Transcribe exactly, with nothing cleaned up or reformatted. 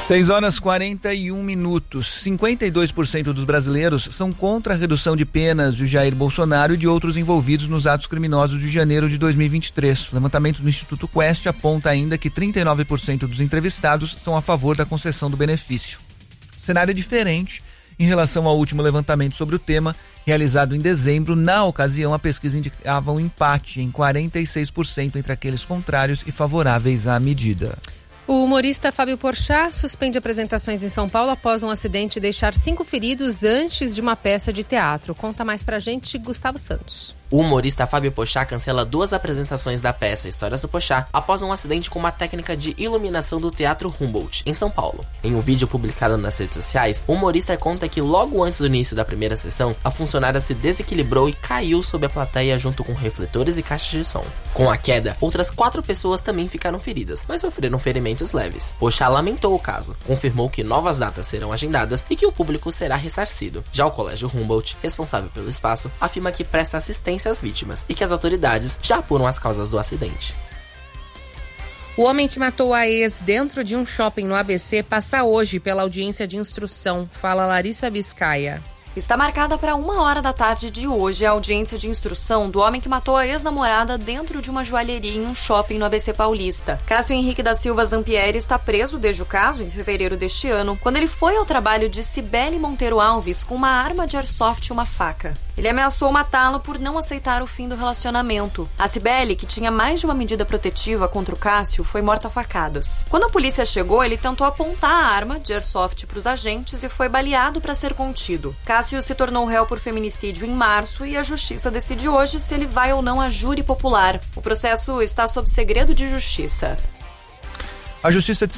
seis horas e quarenta e um minutos. cinquenta e dois por cento dos brasileiros são contra a redução de penas de Jair Bolsonaro e de outros envolvidos nos atos criminosos de janeiro de dois mil e vinte e três. O levantamento do Instituto Quest aponta ainda que trinta e nove por cento dos entrevistados são a favor da concessão do benefício. O cenário é diferente em relação ao último levantamento sobre o tema, realizado em dezembro. Na ocasião, a pesquisa indicava um empate em quarenta e seis por cento entre aqueles contrários e favoráveis à medida. O humorista Fábio Porchat suspende apresentações em São Paulo após um acidente deixar cinco feridos antes de uma peça de teatro. Conta mais pra gente, Gustavo Santos. O humorista Fábio Porchat cancela duas apresentações da peça Histórias do Porchat após um acidente com uma técnica de iluminação do Teatro Humboldt, em São Paulo. Em um vídeo publicado nas redes sociais, o humorista conta que logo antes do início da primeira sessão, a funcionária se desequilibrou e caiu sob a plateia junto com refletores e caixas de som. Com a queda, outras quatro pessoas também ficaram feridas, mas sofreram ferimentos leves. Porchat lamentou o caso, confirmou que novas datas serão agendadas e que o público será ressarcido. Já o Colégio Humboldt, responsável pelo espaço, afirma que presta assistência às vítimas e que as autoridades já apuram as causas do acidente. O homem que matou a ex dentro de um shopping no A B C passa hoje pela audiência de instrução. Fala Larissa Biscaia. Está marcada para uma hora da tarde de hoje a audiência de instrução do homem que matou a ex-namorada dentro de uma joalheria em um shopping no A B C Paulista. Cássio Henrique da Silva Zampieri está preso desde o caso, em fevereiro deste ano, quando ele foi ao trabalho de Cibele Monteiro Alves com uma arma de airsoft e uma faca. Ele ameaçou matá-la por não aceitar o fim do relacionamento. A Cibele, que tinha mais de uma medida protetiva contra o Cássio, foi morta a facadas. Quando a polícia chegou, ele tentou apontar a arma de airsoft para os agentes e foi baleado para ser contido. Cássio se tornou réu por feminicídio em março e a justiça decide hoje se ele vai ou não a júri popular. O processo está sob segredo de justiça. A Justiça de